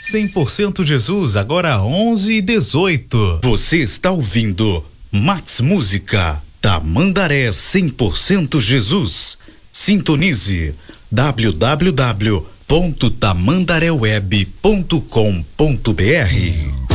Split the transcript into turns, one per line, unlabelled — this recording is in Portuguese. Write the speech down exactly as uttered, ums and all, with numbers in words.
cem por cento Jesus, agora onze e dezoito.
Você está ouvindo Max Música, Tamandaré cem por cento Jesus. Sintonize w w w ponto tamandaré web ponto com ponto b r.